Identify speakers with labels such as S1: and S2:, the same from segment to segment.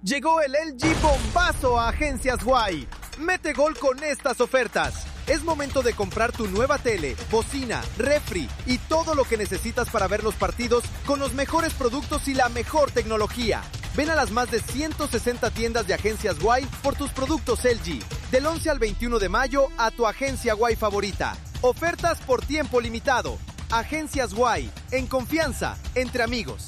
S1: Llegó el LG Bombazo a Agencias Y. Mete gol con estas ofertas. Es momento de comprar tu nueva tele, bocina, refri y todo lo que necesitas para ver los partidos con los mejores productos y la mejor tecnología. Ven a las más de 160 tiendas de Agencias Y por tus productos LG. Del 11 al 21 de mayo a tu agencia Y favorita. Ofertas por tiempo limitado. Agencias Y. En confianza, entre amigos.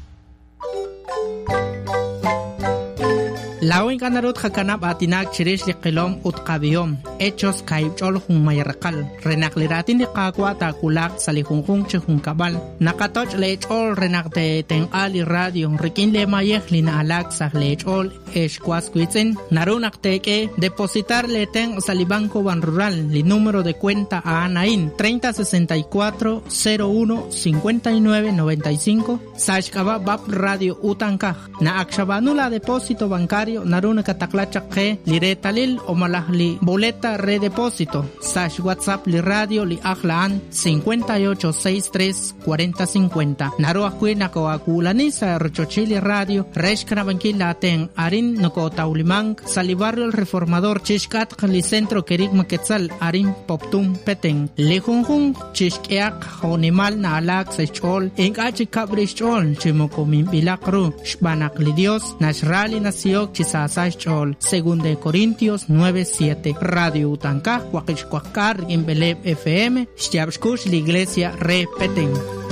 S2: Lawin kanarut hakanap atinak chirish liqilom utqabiyom hechos kaibchol humayarqal renakliratin liqaqwa takulak salihunjun chhunkabal nakatoch lechol renakte tenali radio rikin le mayeh lina alak sah lechol eshkwasquitzen narunakteke depositar leten salibanco ban rural li número de cuenta a Anain 3064 01 59 95 sashkaba bab radio utankaj na akshabanula depósito bancario naruna kataklachaqe li retalil o malahli boleta redepósito sash WhatsApp li radio li ahlaan 5863 4050 naruah kuina ko akulani sa rochochili radio reshkana bankila ten arin noko taulimang salibarrio el reformador chishkat li centro kerik maketzal arin poptum peteng lejunjun chishkiak honimal na alak sechol enkachi kabrishol chimoko mimbilakru shbanak li dios nashrali nasiok chisasay chol según de Corintios 9:7 Radio Utankaj Huaquichcuacar en Beleb FM Shtiabshkush la iglesia repeten.